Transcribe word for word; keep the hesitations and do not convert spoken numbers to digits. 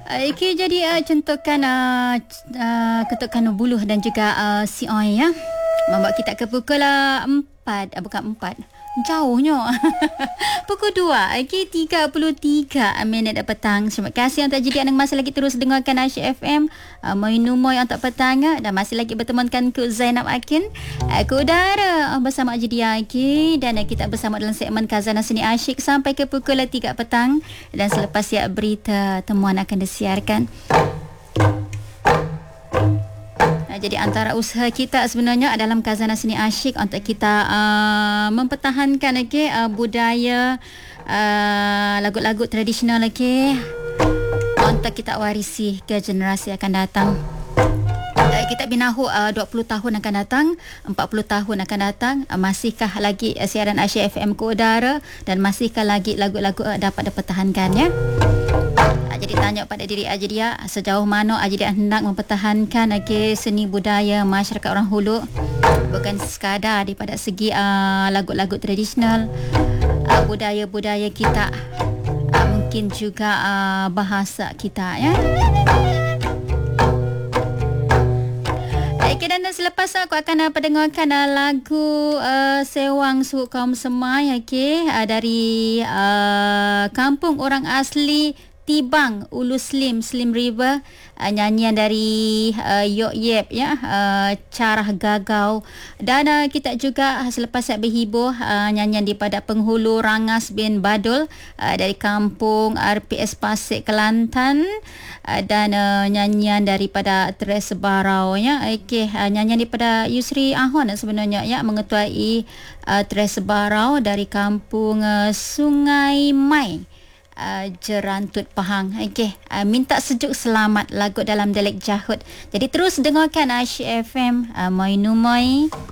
Okay, jadi uh, contohkan uh, uh, ketukan buluh dan juga uh, si oi ya. Membawa kita ke pukul uh, empat, uh, bukan empat. Jauhnya. Pukul dua, okay, tiga puluh tiga minit petang. Terima kasih untuk jadi anda masih lagi terus dengarkan Asyik F M. Uh, Moinu Moy untuk petang dan masih lagi bertemankan ku Zainab Akin. Aku udara uh, bersama Ajidia okay, dan uh, kita bersama dalam segmen Khazanah Seni Asyik sampai ke pukul tiga petang dan selepas siap berita temuan akan disiarkan. Jadi antara usaha kita sebenarnya dalam Khazanah Seni Asyik untuk kita uh, mempertahankan okay, uh, budaya uh, lagu-lagu tradisional okay, untuk kita warisi ke generasi akan datang. Uh, kita binahu uh, dua puluh tahun akan datang, empat puluh tahun akan datang, uh, masihkah lagi uh, siaran Asyik F M ke udara dan masihkah lagi lagu-lagu uh, dapat dipertahankan ya? Jadi tanya pada diri Ajidia sejauh mana Ajidia hendak mempertahankan okay, seni budaya masyarakat orang Hulu, bukan sekadar daripada segi uh, lagu-lagu tradisional, uh, budaya-budaya kita, uh, mungkin juga uh, bahasa kita ya. Okay, dan selepas aku akan uh, pendengarkan uh, lagu uh, Sewang Suku Kaum Semai okay, uh, dari uh, kampung orang asli Tibang, Ulu Slim, Slim River, uh, nyanyian dari uh, Yok Yep ya, uh, Carah Gagau, dan uh, kita juga uh, selepas saya berhibur uh, nyanyian daripada penghulu Rangas bin Badul uh, dari kampung R P S Pasir Kelantan, uh, dan uh, nyanyian daripada Tres Barau ya. Okey, uh, nyanyian daripada Yusri Ahon sebenarnya ya, mengetuai uh, Tres Barau dari kampung uh, Sungai Mai, Uh, Jerantut Pahang. Okey, uh, minta sejuk selamat lagu dalam dialek Jahud. Jadi terus dengarkan Asyik F M. Uh, Moinu Moi.